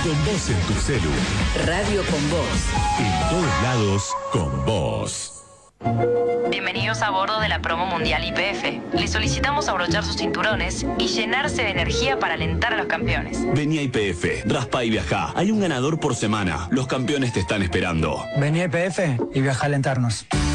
Con vos en tu celu. Radio con Vos. En todos lados, con vos. Bienvenidos a bordo de la promo mundial YPF. Les solicitamos abrochar sus cinturones y llenarse de energía para alentar a los campeones. Vení a YPF, raspa y viajá. Hay un ganador por semana. Los campeones te están esperando. Vení a YPF y viaja a alentarnos.